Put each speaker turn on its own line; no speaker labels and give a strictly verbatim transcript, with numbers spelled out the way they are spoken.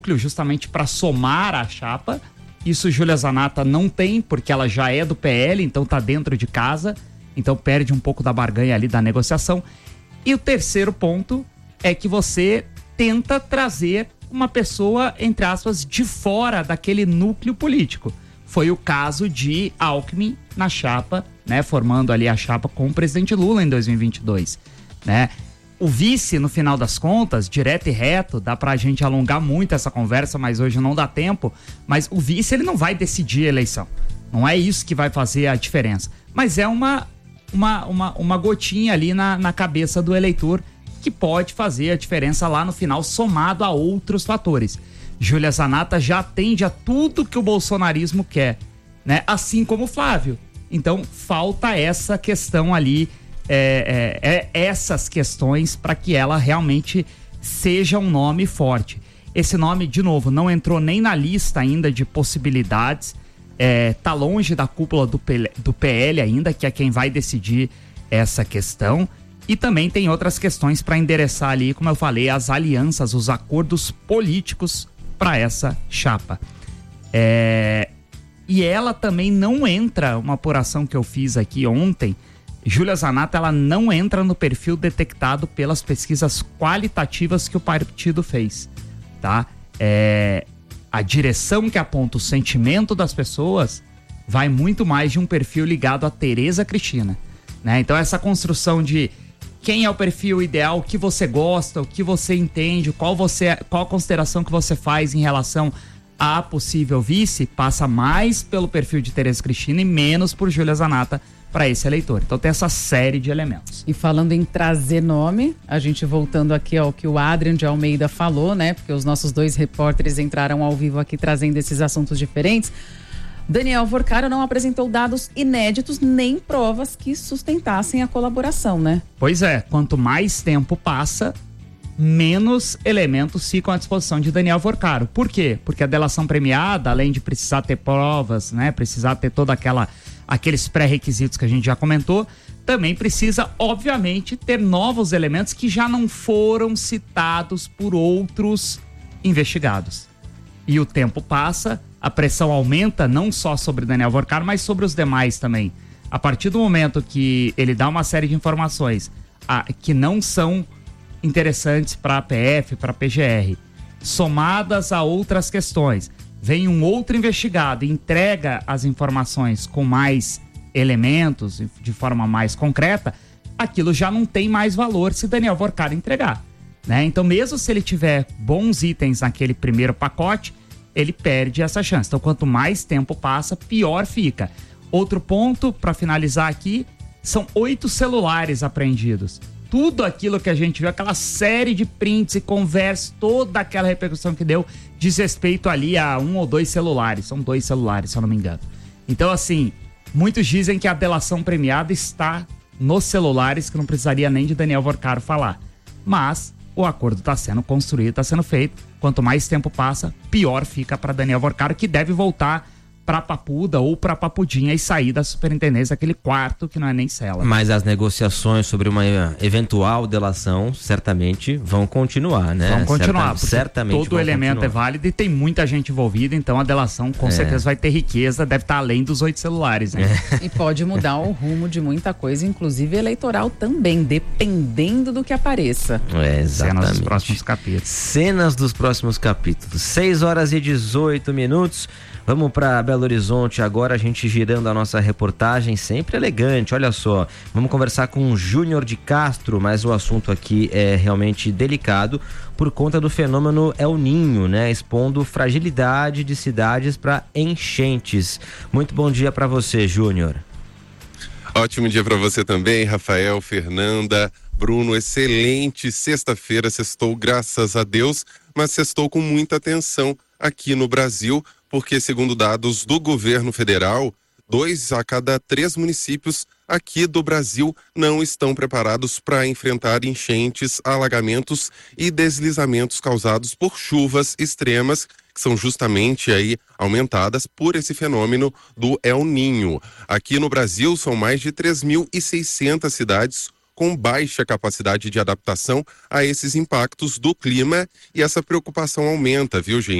justamente para somar a chapa. Isso Júlia Zanatta não tem, porque ela já é do P L, então tá dentro de casa, então perde um pouco da barganha ali da negociação. E o terceiro ponto é que você tenta trazer uma pessoa, entre aspas, de fora daquele núcleo político. Foi o caso de Alckmin na chapa, né, formando ali a chapa com o presidente Lula em dois mil e vinte e dois, né? O vice, no final das contas, direto e reto, dá pra gente alongar muito essa conversa, mas hoje não dá tempo, mas o vice, ele não vai decidir a eleição. Não é isso que vai fazer a diferença. Mas é uma, uma, uma, uma gotinha ali na, na cabeça do eleitor que pode fazer a diferença lá no final, somado a outros fatores. Júlia Zanatta já atende a tudo que o bolsonarismo quer, né? Assim como o Flávio. Então, falta essa questão ali, É, é, é essas questões para que ela realmente seja um nome forte. Esse nome, de novo, não entrou nem na lista ainda de possibilidades, é, tá longe da cúpula do, P, do P L ainda, que é quem vai decidir essa questão, e também tem outras questões para endereçar ali, como eu falei, as alianças, os acordos políticos para essa chapa. É, e ela também não entra, uma apuração que eu fiz aqui ontem, Júlia Zanatta, ela não entra no perfil detectado pelas pesquisas qualitativas que o partido fez, tá? É, a direção que aponta o sentimento das pessoas vai muito mais de um perfil ligado a Tereza Cristina, né? Então essa construção de quem é o perfil ideal, o que você gosta, o que você entende, qual, você, qual a consideração que você faz em relação a possível vice, passa mais pelo perfil de Tereza Cristina e menos por Júlia Zanatta para esse eleitor. Então tem essa série de elementos.
E falando em trazer nome, a gente voltando aqui ao que o Adrian de Almeida falou, né? Porque os nossos dois repórteres entraram ao vivo aqui trazendo esses assuntos diferentes. Daniel Vorcaro não apresentou dados inéditos nem provas que sustentassem a colaboração, né?
Pois é, quanto mais tempo passa, menos elementos ficam à disposição de Daniel Vorcaro. Por quê? Porque a delação premiada, além de precisar ter provas, né, precisar ter toda aquela aqueles pré-requisitos que a gente já comentou, também precisa, obviamente, ter novos elementos que já não foram citados por outros investigados. E o tempo passa, a pressão aumenta não só sobre Daniel Vorcaro, mas sobre os demais também. A partir do momento que ele dá uma série de informações a, que não são interessantes para a P F, para a P G R, somadas a outras questões, vem um outro investigado e entrega as informações com mais elementos, de forma mais concreta, aquilo já não tem mais valor se Daniel Vorcaro entregar, né? Então, mesmo se ele tiver bons itens naquele primeiro pacote, ele perde essa chance. Então, quanto mais tempo passa, pior fica. Outro ponto, para finalizar aqui, são oito celulares apreendidos. Tudo aquilo que a gente viu, aquela série de prints e conversas, toda aquela repercussão que deu, diz respeito ali a um ou dois celulares. São dois celulares, se eu não me engano. Então, assim, muitos dizem que a delação premiada está nos celulares, que não precisaria nem de Daniel Vorcaro falar. Mas o acordo está sendo construído, está sendo feito. Quanto mais tempo passa, pior fica para Daniel Vorcaro, que deve voltar para Papuda ou para Papudinha e sair da superintendência, aquele quarto que não é nem cela.
Mas as negociações sobre uma eventual delação certamente vão continuar, né?
Vão continuar,
Certa, certamente
todo elemento continuar. É válido e tem muita gente envolvida, então a delação com é. certeza vai ter riqueza, deve estar além dos oito celulares, né?
É. E pode mudar o rumo de muita coisa, inclusive eleitoral também, dependendo do que apareça.
É, exatamente.
Cenas dos próximos capítulos.
Cenas dos próximos capítulos. seis horas e dezoito minutos. Vamos para Belo Horizonte agora, a gente girando a nossa reportagem, sempre elegante, olha só. Vamos conversar com o Júnior de Castro, mas o assunto aqui é realmente delicado por conta do fenômeno El Niño, né? Expondo fragilidade de cidades para enchentes. Muito bom dia para você, Júnior.
Ótimo dia para você também, Rafael, Fernanda, Bruno. Excelente sexta-feira, sextou graças a Deus, mas sextou com muita atenção aqui no Brasil, porque segundo dados do governo federal, dois a cada três municípios aqui do Brasil não estão preparados para enfrentar enchentes, alagamentos e deslizamentos causados por chuvas extremas, que são justamente aí aumentadas por esse fenômeno do El Niño. Aqui no Brasil são mais de três mil e seiscentas cidades com baixa capacidade de adaptação a esses impactos do clima, e essa preocupação aumenta, viu, gente?